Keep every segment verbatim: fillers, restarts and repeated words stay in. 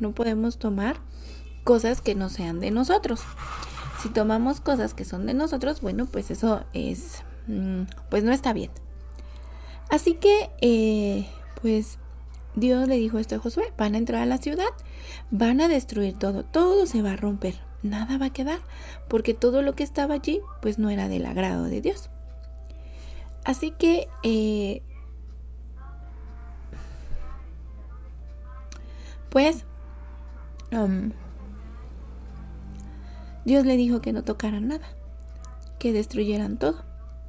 no podemos tomar cosas que no sean de nosotros. Si tomamos cosas que son de nosotros, bueno, pues eso es, pues no está bien. Así que, eh, pues Dios le dijo esto a Josué: van a entrar a la ciudad, van a destruir todo, todo se va a romper, nada va a quedar, porque todo lo que estaba allí, pues no era del agrado de Dios. Así que, eh, pues, um, Dios le dijo que no tocaran nada, que destruyeran todo.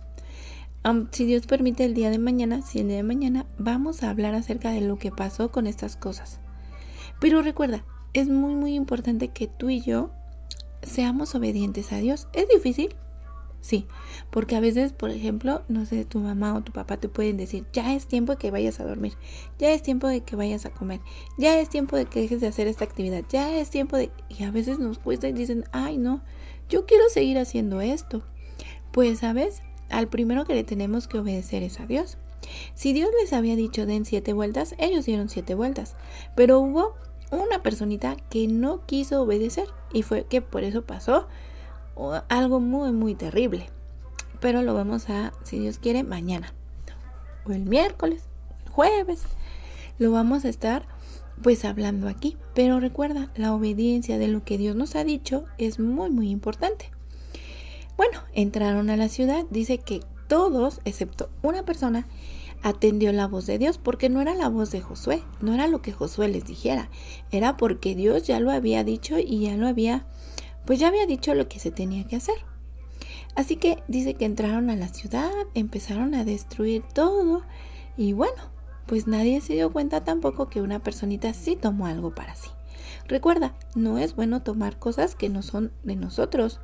Um, si Dios permite, el día de mañana, si el día de mañana, vamos a hablar acerca de lo que pasó con estas cosas. Pero recuerda, es muy muy importante que tú y yo seamos obedientes a Dios. ¿Es difícil? Sí, porque a veces, por ejemplo, no sé, tu mamá o tu papá te pueden decir: ya es tiempo de que vayas a dormir, ya es tiempo de que vayas a comer, ya es tiempo de que dejes de hacer esta actividad, ya es tiempo de... Y a veces nos cuesta y dicen: ay no, yo quiero seguir haciendo esto. Pues, ¿sabes? Al primero que le tenemos que obedecer es a Dios. Si Dios les había dicho den siete vueltas, ellos dieron siete vueltas, pero hubo una personita que no quiso obedecer y fue que por eso pasó algo muy muy terrible. Pero lo vamos a, si Dios quiere, mañana o el miércoles o el jueves lo vamos a estar pues hablando aquí. Pero recuerda, la obediencia de lo que Dios nos ha dicho es muy muy importante. Bueno, entraron a la ciudad. Dice que todos, excepto una persona, atendió la voz de Dios, porque no era la voz de Josué, no era lo que Josué les dijera, era porque Dios ya lo había dicho y ya lo había, pues ya había dicho lo que se tenía que hacer. Así que dice que entraron a la ciudad, empezaron a destruir todo y bueno, pues nadie se dio cuenta tampoco que una personita sí tomó algo para sí. Recuerda, no es bueno tomar cosas que no son de nosotros.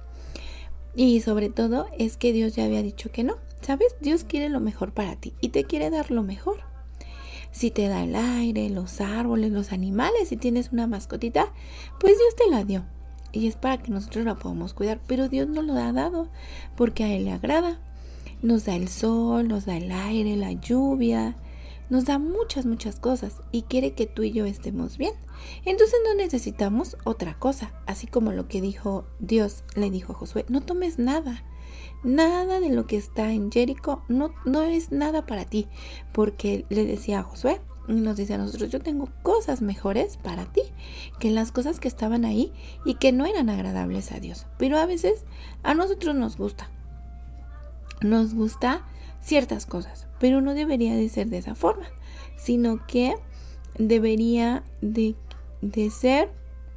Y sobre todo es que Dios ya había dicho que no. ¿Sabes? Dios quiere lo mejor para ti y te quiere dar lo mejor. Si te da el aire, los árboles, los animales, si tienes una mascotita, pues Dios te la dio. Y es para que nosotros la podamos cuidar. Pero Dios nos lo ha dado porque a Él le agrada. Nos da el sol, nos da el aire, la lluvia. Nos da muchas, muchas cosas y quiere que tú y yo estemos bien. Entonces no necesitamos otra cosa. Así como lo que dijo Dios, le dijo a Josué: no tomes nada. Nada de lo que está en Jericó no, no es nada para ti. Porque le decía a Josué, y nos dice a nosotros: yo tengo cosas mejores para ti que las cosas que estaban ahí y que no eran agradables a Dios. Pero a veces a nosotros nos gusta. Nos gusta ciertas cosas, pero no debería de ser de esa forma, sino que debería de, de ser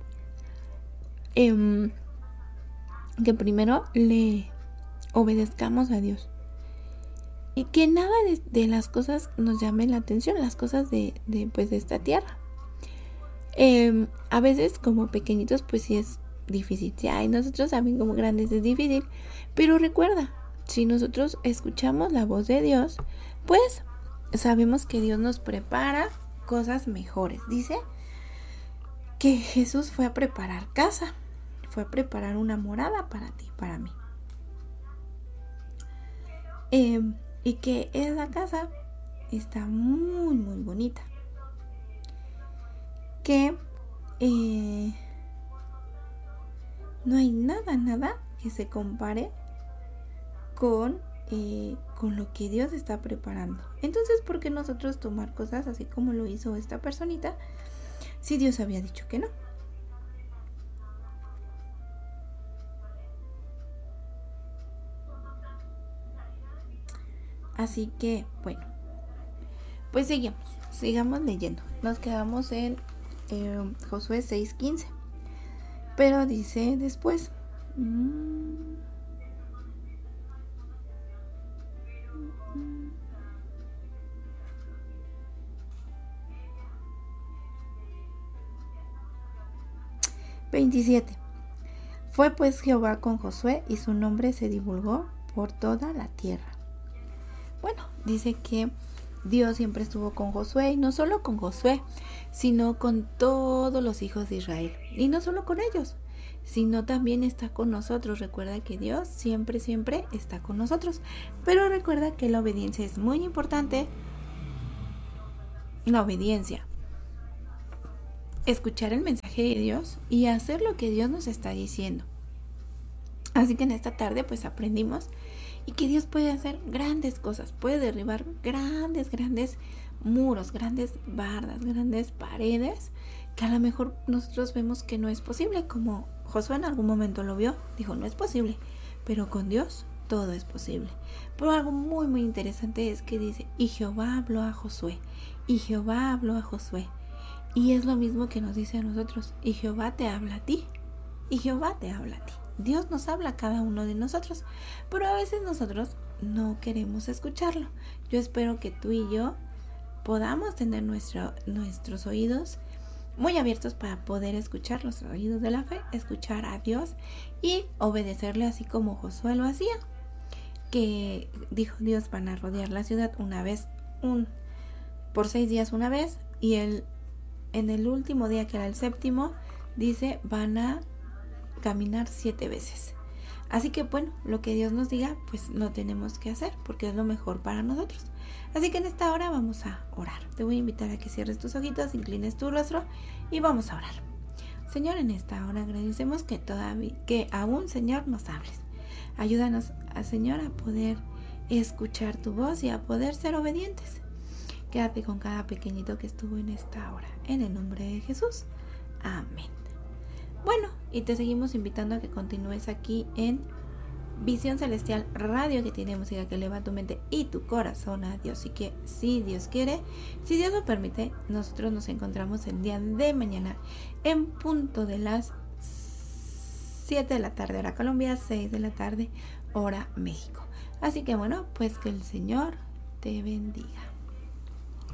eh, que primero le obedezcamos a Dios y que nada de, de las cosas nos llame la atención, las cosas de, de, pues, de esta tierra. Eh, a veces como pequeñitos pues sí es difícil, ya, y nosotros también como grandes es difícil, pero recuerda, si nosotros escuchamos la voz de Dios, pues sabemos que Dios nos prepara cosas mejores. Dice que Jesús fue a preparar casa, fue a preparar una morada para ti, para mí. Eh, y que esa casa está muy, muy bonita. Que eh, no hay nada, nada que se compare con, eh, con lo que Dios está preparando. Entonces, ¿por qué nosotros tomar cosas así como lo hizo esta personita si Dios había dicho que no? Así que, bueno, pues seguimos, sigamos leyendo. Nos quedamos en eh, Josué seis quince. Pero dice después... Mmm, veintisiete. Fue pues Jehová con Josué y su nombre se divulgó por toda la tierra. Bueno, dice que Dios siempre estuvo con Josué, y no solo con Josué, sino con todos los hijos de Israel. Y no solo con ellos, sino también está con nosotros. Recuerda que Dios siempre, siempre está con nosotros. Pero recuerda que la obediencia es muy importante. La obediencia. escuchar el mensaje de Dios y hacer lo que Dios nos está diciendo. Así que en esta tarde pues aprendimos y que Dios puede hacer grandes cosas, puede derribar grandes, grandes muros, grandes bardas, grandes paredes que a lo mejor nosotros vemos que no es posible, como Josué en algún momento lo vio, dijo no es posible, pero con Dios todo es posible. Pero algo muy muy interesante es que dice, y Jehová habló a Josué, y Jehová habló a Josué, y es lo mismo que nos dice a nosotros, y Jehová te habla a ti, y Jehová te habla a ti. Dios nos habla a cada uno de nosotros, pero a veces nosotros no queremos escucharlo. Yo espero que tú y yo podamos tener nuestro, nuestros oídos muy abiertos para poder escuchar los oídos de la fe, escuchar a Dios y obedecerle así como Josué lo hacía, que dijo Dios van a rodear la ciudad una vez, un, por seis días una vez, y el, en el último día, que era el séptimo, dice van a caminar siete veces. Así que bueno, lo que Dios nos diga, pues lo tenemos que hacer porque es lo mejor para nosotros. Así que en esta hora vamos a orar. Te voy a invitar a que cierres tus ojitos, inclines tu rostro y vamos a orar. Señor, en esta hora agradecemos que todavía, que aún, Señor, nos hables. Ayúdanos, a, Señor, a poder escuchar tu voz y a poder ser obedientes. Quédate con cada pequeñito que estuvo en esta hora. En el nombre de Jesús. Amén. Bueno, y te seguimos invitando a que continúes aquí en Visión Celestial Radio, que tiene música que eleva tu mente y tu corazón a Dios. Y que si Dios quiere, si Dios lo permite, nosotros nos encontramos el día de mañana en punto de las siete de la tarde hora Colombia, seis de la tarde hora México. Así que bueno, pues que el Señor te bendiga.